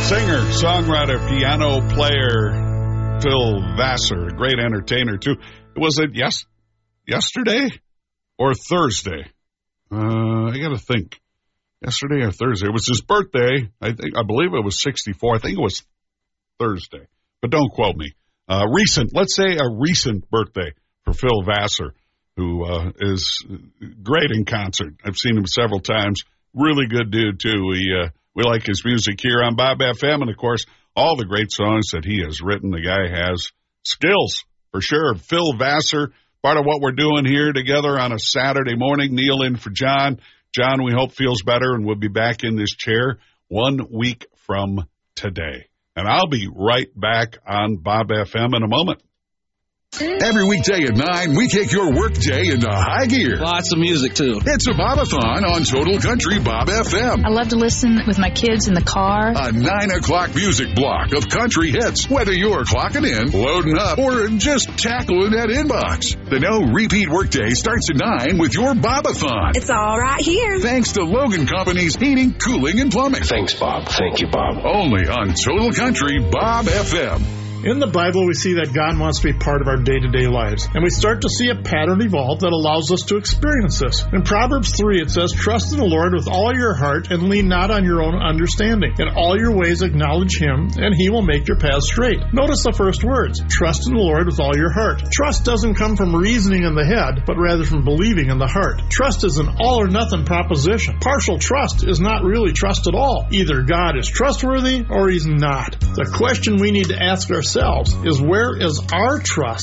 Singer, songwriter, piano player, Phil Vassar, a great entertainer, too. Was it yesterday or Thursday? I got to think. Yesterday or Thursday. It was his birthday. I believe it was 64. I think it was Thursday. But don't quote me. Let's say a recent birthday for Phil Vassar, who is great in concert. I've seen him several times. Really good dude, too. We like his music here on Bob FM, and, of course, all the great songs that he has written. The guy has skills, for sure. Phil Vassar, part of what we're doing here together on a Saturday morning. Neil in for John. John, we hope, feels better, and we'll be back in this chair 1 week from today. And I'll be right back on Bob FM in a moment. Every weekday at 9, we take your workday into high gear. Lots of music, too. It's a Bob-a-thon on Total Country Bob FM. I love to listen with my kids in the car. A 9 o'clock music block of country hits, whether you're clocking in, loading up, or just tackling that inbox. The no-repeat workday starts at 9 with your Bob-a-thon. It's all right here. Thanks to Logan Company's heating, cooling, and plumbing. Thanks, Bob. Thank you, Bob. Only on Total Country Bob FM. In the Bible, we see that God wants to be part of our day-to-day lives, and we start to see a pattern evolve that allows us to experience this. In Proverbs 3, it says, "Trust in the Lord with all your heart and lean not on your own understanding. In all your ways acknowledge Him, and He will make your paths straight." Notice the first words, trust in the Lord with all your heart. Trust doesn't come from reasoning in the head, but rather from believing in the heart. Trust is an all-or-nothing proposition. Partial trust is not really trust at all. Either God is trustworthy or He's not. The question we need to ask ourselves is, where is our trust